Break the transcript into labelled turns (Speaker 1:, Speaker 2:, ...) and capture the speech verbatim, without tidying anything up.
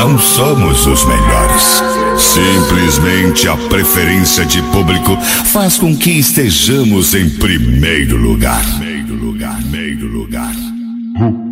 Speaker 1: não somos os melhores. Simplesmente a preferência de público faz com que estejamos em primeiro lugar. Primeiro lugar, primeiro lugar.